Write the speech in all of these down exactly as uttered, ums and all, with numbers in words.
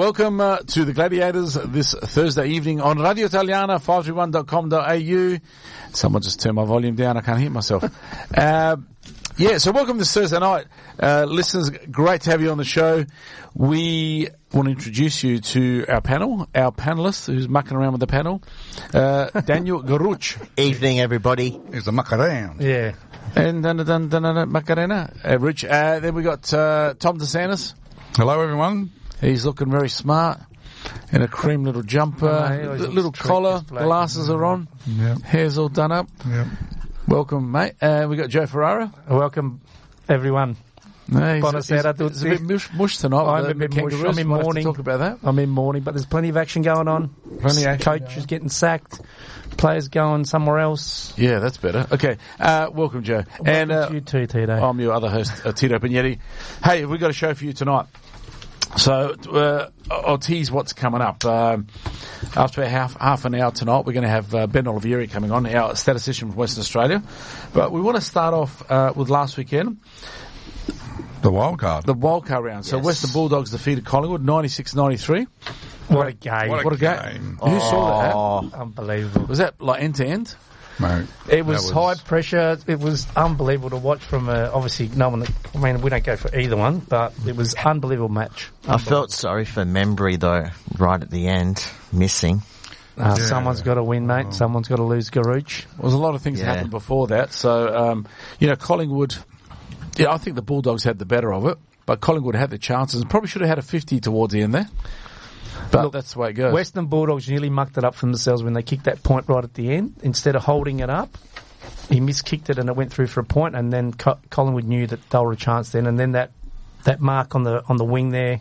welcome uh, to the Gladiators this Thursday evening on Radio Italiana, five three one dot com dot a u. Someone just turned my volume down. I can't hear myself. uh, yeah, so welcome this Thursday night. Uh, listeners, great to have you on the show. We want to introduce you to our panel, our panelist who's mucking around with the panel, uh, Daniel Garuch. Evening, everybody. It's the muck around. Yeah. And dun, dun, dun, dun, dun, Macarena, uh, Rich. Uh, then we got uh, Tom DeSantis. Hello, everyone. He's looking very smart in a cream little jumper, Oh, no, little collar, glasses are on, yep. Hair's all done up. Yep. Welcome, mate. Uh, we got Joe Ferrara. Welcome, everyone. No, he's, Buonasera he's, he's a bit mush, mush tonight. I'm the, a bit the mush. Kangaroos. I'm in Might have to mourning. talk about that. I'm in mourning, but there's plenty of action going on. Plenty of action Coach going is on. getting sacked. Players going somewhere else. Yeah, that's better. Okay, uh, welcome, Joe. Welcome and uh, to you too, Tito. I'm your other host, uh, Tito Pignetti. Hey, we've got a show for you tonight. So uh, I'll tease what's coming up. Um, after half half an hour tonight, we're going to have uh, Ben Olivieri coming on, our statistician from Western Australia. But we want to start off uh, with last weekend. The wild card. The wild card round. So Yes. Western Bulldogs defeated Collingwood ninety-six ninety-three. What a game. What a What a game. game. Who saw Oh, Unbelievable. that? Was that like end to end? Mate, It was, that was- high pressure. It was unbelievable to watch from, uh, obviously, no one, I mean, we don't go for either one, but it was an unbelievable match. I felt sorry for Membry, though, right at the end, missing. Uh, Yeah. Someone's got to win, mate. Someone's got to lose Garuch. There was a lot of things that Yeah. happened before that. So, um, you know, Collingwood, yeah, I think the Bulldogs had the better of it, but Collingwood had the chances and probably should have had a fifty towards the end there. But Look, that's the way it goes. Western Bulldogs nearly mucked it up for themselves when they kicked that point right at the end. Instead of holding it up, he miskicked it and it went through for a point, and then Co- Collingwood knew that they were a chance then, and then that, that mark on the on the wing there,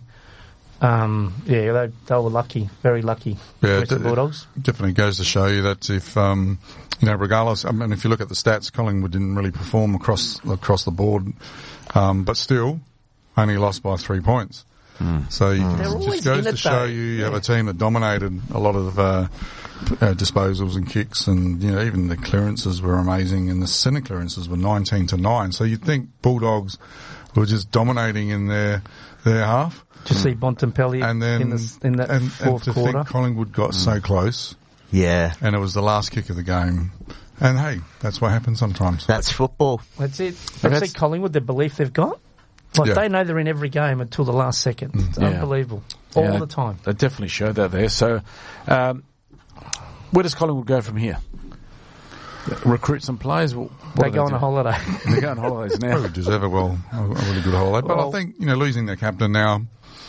um, yeah, they, they were lucky, very lucky, Yeah, Western d- Bulldogs. definitely goes to show you that if, um, you know, regardless, I mean, if you look at the stats, Collingwood didn't really perform across across the board, um, but still only lost by three points. So you, They're it always just goes in it, to show though. you you have Yeah. a team that dominated a lot of uh, p- uh, disposals and kicks, and you know even the clearances were amazing, and the centre clearances were nineteen to nine. So you'd think Bulldogs were just dominating in their their half, To see Bontempelli and then in, the, in that and, and fourth to quarter. think Collingwood got so close, Yeah, and it was the last kick of the game. And hey, that's what happens sometimes. that's football. That's it. But Let's that's- see Collingwood, the belief they've got. Like, Yeah. they know they're in every game until the last second. It's Yeah. unbelievable. All Yeah, the time. They definitely showed that there. So, um, where does Collingwood go from here? Recruit some players? What They do go on do? a holiday. They go on holidays now. Probably deserve a well, a, a really good holiday. But Well- I think, you know, losing their captain now,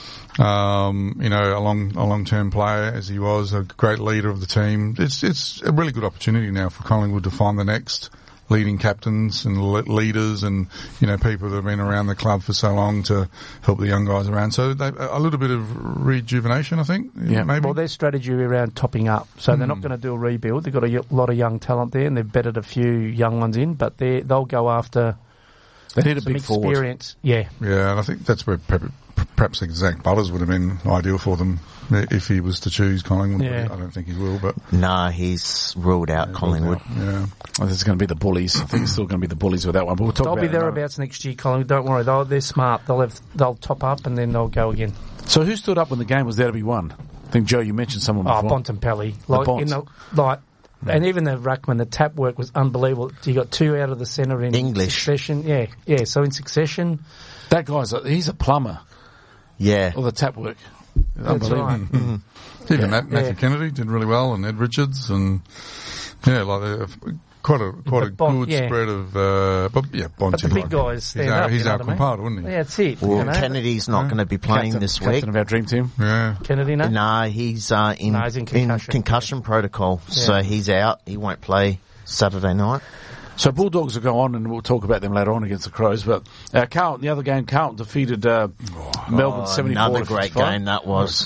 um, you know, a long, a long-term player as he was, a great leader of the team. It's, it's a really good opportunity now for Collingwood to find the next leading captains and le- leaders and, you know, people that have been around the club for so long to help the young guys around. So they, a little bit of rejuvenation, I think. Yeah. Maybe. Well, their strategy around topping up. So they're not going to do a rebuild. They've got a y- lot of young talent there, and they've betted a few young ones in, but they they'll go after They need a some big forward. experience. Yeah. Yeah, and I think that's where perhaps, perhaps Zach Butters would have been ideal for them if he was to choose Collingwood. Yeah. I don't think he will, but Nah, he's ruled out Collingwood. yeah. Well, this is going to be the Bullies. I think it's still going to be the Bullies with that one. But we'll talk They'll about be it in a moment. thereabouts next year, Collingwood. Don't worry. They'll, they're smart. They'll have they'll top up, and then they'll go again. So who stood up when the game was there to be won? I think, Joe, you mentioned someone Oh, before. Bontempelli. Like, Bonts. in the, like, and even the ruckman, the tap work was unbelievable. You got two out of the centre in English. succession. Yeah, yeah. So in succession, That guy's a, he's a plumber. Yeah. All the tap work. that's Unbelievable. right. Mm-hmm. Even Yeah. Matt, Matthew Yeah. Kennedy did really well, and Ed Richards, and yeah, like a, quite a quite a But Bon- good yeah. spread of. Uh, but yeah, Bonte, But the big like, guys he's stand our, up. he's you know our what I mean? compadre, wouldn't he? Yeah, that's it. Well, you know? Kennedy's not going to be playing Captain, this captain week. of our dream team. Yeah, Kennedy, no? Nah, he's, uh, in, No, he's in concussion. concussion protocol, so Yeah. he's out. He won't play Saturday night. So Bulldogs will go on, and we'll talk about them later on against the Crows. But uh, Carlton, the other game, Carlton defeated uh, Melbourne Oh, seventy-four another to great fifty-five. game that was.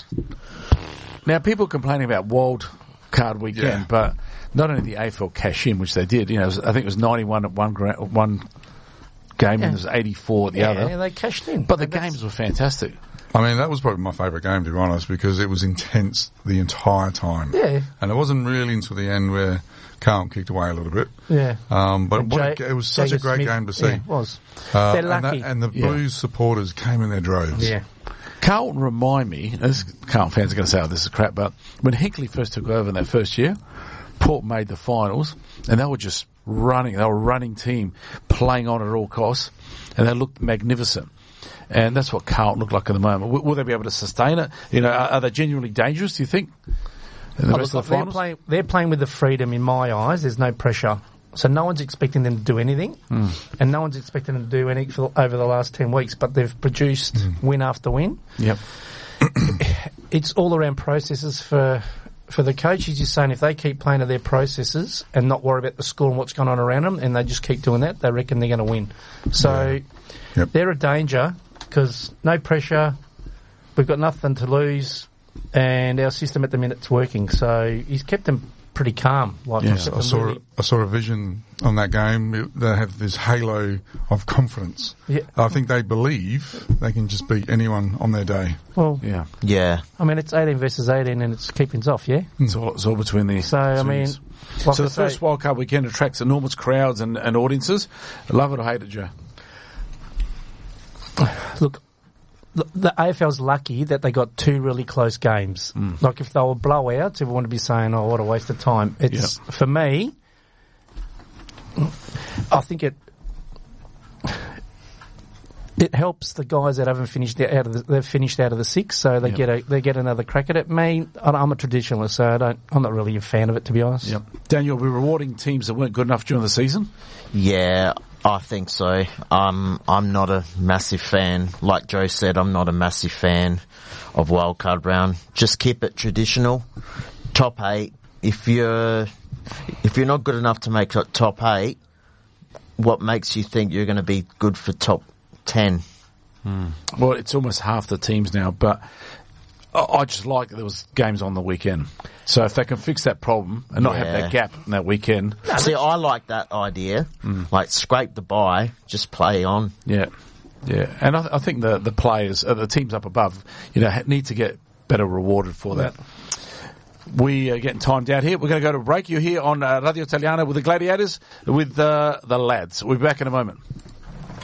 Now, people complaining about wild card weekend, Yeah. but not only the A F L cash in, which they did. You know, it was, I think it was ninety-one at one gra- one game, Yeah. and there's eighty-four at the yeah, other. yeah, they cashed in. But the That's- games were fantastic. I mean that was probably my favourite game, to be honest, because it was intense the entire time. Yeah. and it wasn't really until the end where Carlton kicked away a little bit. Yeah. Um, but And what a, Jay- it was such a Jagger great Smith- game to see. Yeah, it was. Uh, They're and, that, lucky. and the Yeah. Blues supporters came in their droves. Yeah. Carlton remind me, this Carlton fans are going to say, oh, this is crap, but when Hinkley first took over in that first year, Port made the finals, and they were just running, they were a running team, playing on at all costs, and they looked magnificent. And that's what Carlton look like at the moment. Will, will they be able to sustain it? You know, are, are they genuinely dangerous, do you think? In the Oh, rest look, of the they're, finals? playing, they're playing with the freedom, in my eyes. There's no pressure. So no one's expecting them to do anything, Mm. and no one's expecting them to do anything for, over the last ten weeks, but they've produced Mm. win after win. Yep. It's all around processes for for the coach. He's just saying if they keep playing to their processes and not worry about the score and what's going on around them, and they just keep doing that, they reckon they're going to win. So Yep. they're a danger because no pressure, we've got nothing to lose, and our system at the minute's working. So he's kept them pretty calm. Like Yeah, he's kept I them saw really- I saw a vision on that game. It- They have this halo of confidence. Yeah. I think they believe they can just beat anyone on their day. Well, Yeah. Yeah. I mean, it's eighteen versus eighteen, and it's keepings off, yeah. It's all, it's all between the So I mean, teams. like So I the say, first wildcard weekend attracts enormous crowds and, and audiences. Love it or hate it, Joe? look, look, the A F L's lucky that they got two really close games. Mm. Like if they were blowouts, everyone would be saying, "Oh, what a waste of time." It's for me. I think it it helps the guys that haven't finished out of the, they've finished out of the six, so they Yep. get a they get another crack at it. Me, I'm a traditionalist, so I don't. I'm not really a fan of it, to be honest. Yep. Daniel, we're rewarding teams that weren't good enough during the season. Yeah, I think so. Um, I'm not a massive fan. Like Joe said, I'm not a massive fan of wildcard round. Just keep it traditional. Top eight. If you're if you're not good enough to make it top eight, what makes you think you're going to be good for top ten? Well, it's almost half the teams now, but I I just like that there was games on the weekend. So if they can fix that problem and not have Yeah. that gap in that weekend, See, I like that idea. Like, scrape the bye, just play on. yeah, yeah. And I, I think the the players, uh, the teams up above, you know, ha- need to get better rewarded for that. We are getting timed out here. We're going to go to break. You're here on uh, Radio Italiana with the Gladiators, with uh, the lads. We'll be back in a moment.